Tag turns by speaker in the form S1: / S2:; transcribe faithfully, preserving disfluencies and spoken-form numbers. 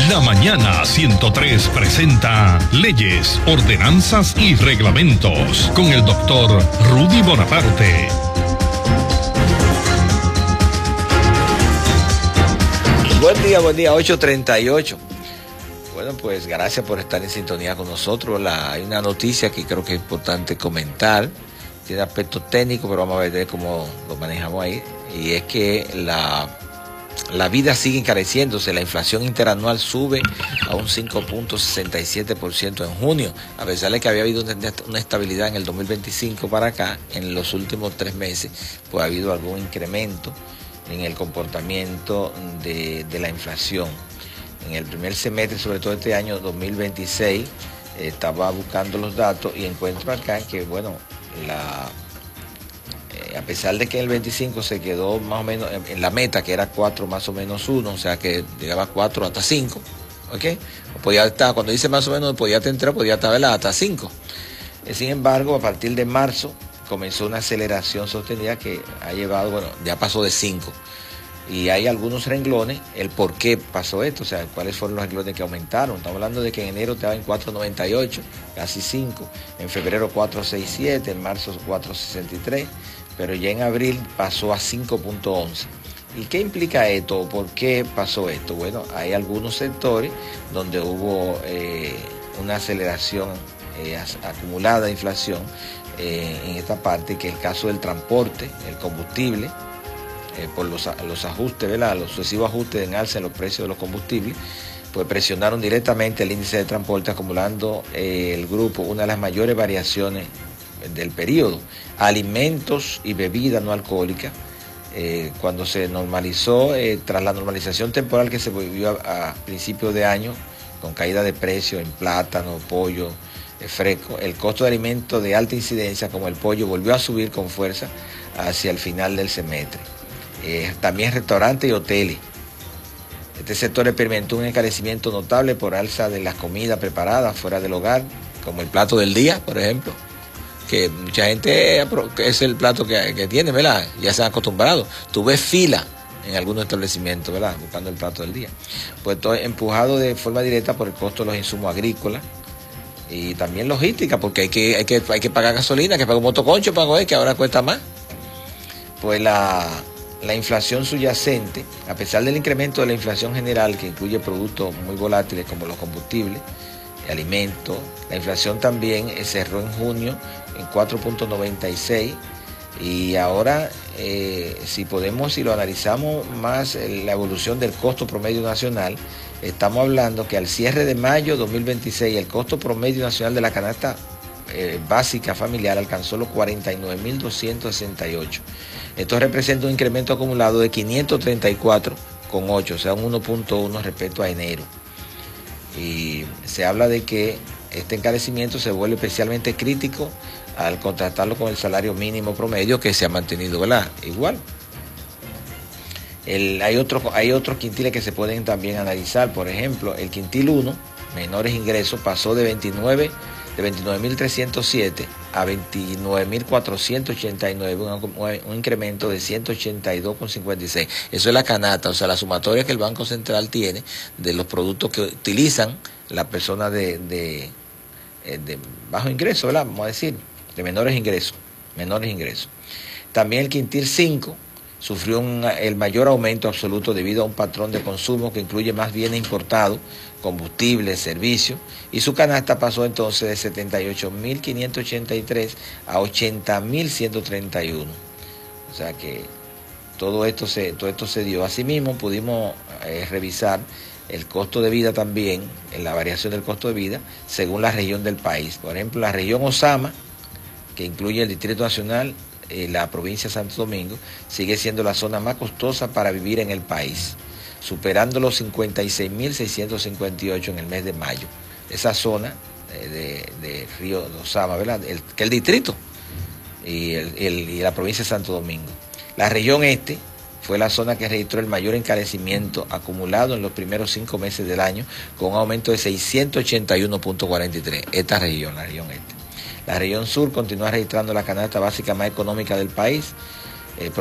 S1: La Mañana ciento tres presenta Leyes, Ordenanzas y Reglamentos con el doctor Rudy Bonaparte.
S2: Buen día, buen día, ocho treinta y ocho. Bueno, pues gracias por estar en sintonía con nosotros. La, hay una noticia que creo que es importante comentar. Tiene aspecto técnico, pero vamos a ver cómo lo manejamos ahí. Y es que la, la vida sigue encareciéndose. La inflación interanual sube a un cinco punto sesenta y siete por ciento en junio. A pesar de que había habido una estabilidad en el dos mil veinticinco para acá, en los últimos tres meses, pues ha habido algún incremento en el comportamiento de, de la inflación. En el primer semestre, sobre todo este año dos mil veintiséis, eh, estaba buscando los datos y encuentro acá que, bueno, la, eh, a pesar de que en el veinticinco se quedó más o menos en, en la meta, que era cuatro más o menos uno, o sea que llegaba a cuatro hasta cinco, ¿ok? O podía estar, cuando dice más o menos, podía entrar, podía estar hasta cinco. Eh, sin embargo, a partir de marzo, comenzó una aceleración sostenida que ha llevado, bueno, ya pasó de cinco. Y hay algunos renglones, el por qué pasó esto, o sea, cuáles fueron los renglones que aumentaron. Estamos hablando de que en enero estaba en cuatro noventa y ocho, casi cinco, en febrero cuatro sesenta y siete, en marzo cuatro sesenta y tres, pero ya en abril pasó a cinco punto once. ¿Y qué implica esto? ¿Por qué pasó esto? Bueno, hay algunos sectores donde hubo eh, una aceleración eh, acumulada de inflación, Eh, en esta parte, que es el caso del transporte, el combustible, eh, por los, los ajustes, ¿verdad? Los sucesivos ajustes en alza en los precios de los combustibles, pues presionaron directamente el índice de transporte, acumulando eh, el grupo una de las mayores variaciones del periodo. Alimentos y bebidas no alcohólicas, eh, cuando se normalizó, eh, tras la normalización temporal que se vivió a, a principios de año, con caída de precios en plátano, pollo, fresco, el costo de alimentos de alta incidencia como el pollo volvió a subir con fuerza hacia el final del semestre. Eh, también restaurantes y hoteles. Este sector experimentó un encarecimiento notable por alza de las comidas preparadas fuera del hogar, como el plato del día, por ejemplo, que mucha gente es el plato que, que tiene, ¿verdad? Ya se han acostumbrado. Tú ves fila en algunos establecimientos, ¿verdad? Buscando el plato del día. Pues todo empujado de forma directa por el costo de los insumos agrícolas, y también logística, porque hay que, hay que, hay que pagar gasolina, que paga un motoconcho, pago que ahora cuesta más. Pues la, la inflación subyacente, a pesar del incremento de la inflación general, que incluye productos muy volátiles como los combustibles, alimentos, la inflación también cerró en junio en cuatro punto noventa y seis, y ahora eh, si podemos, si lo analizamos más, la evolución del costo promedio nacional, estamos hablando que al cierre de mayo dos mil veintiséis el costo promedio nacional de la canasta eh, básica familiar alcanzó los cuarenta y nueve mil doscientos sesenta y ocho. Esto representa un incremento acumulado de quinientos treinta y cuatro coma ocho, o sea un uno punto uno respecto a enero. Y se habla de que este encarecimiento se vuelve especialmente crítico al contrastarlo con el salario mínimo promedio, que se ha mantenido, ¿verdad?, igual. El, hay, otros, hay otros quintiles que se pueden también analizar. Por ejemplo, el quintil uno, menores ingresos, pasó de veintinueve de veintinueve mil trescientos siete a veintinueve mil cuatrocientos ochenta y nueve, un, un incremento de ciento ochenta y dos coma cincuenta y seis. Eso es la canasta, o sea, la sumatoria que el Banco Central tiene de los productos que utilizan las personas de, de, de bajo ingreso, ¿verdad?, vamos a decir, de menores ingresos, menores ingresos. También el quintil cinco sufrió un, el mayor aumento absoluto debido a un patrón de consumo que incluye más bienes importados, combustibles, servicios, y su canasta pasó entonces de setenta y ocho mil quinientos ochenta y tres a ochenta mil ciento treinta y uno. O sea que todo esto se, todo esto se dio. Asimismo, pudimos eh, revisar el costo de vida también, en la variación del costo de vida, según la región del país. Por ejemplo, la región Osama, que incluye el Distrito Nacional, eh, la provincia de Santo Domingo, sigue siendo la zona más costosa para vivir en el país, superando los cincuenta y seis mil seiscientos cincuenta y ocho en el mes de mayo. Esa zona eh, de, de Río de Osama, ¿verdad?, el, que el distrito y, el, el, y la provincia de Santo Domingo. La región este fue la zona que registró el mayor encarecimiento acumulado en los primeros cinco meses del año, con un aumento de seiscientos ochenta y uno punto cuarenta y tres. Esta región, la región este. La región sur continúa registrando la canasta básica más económica del país,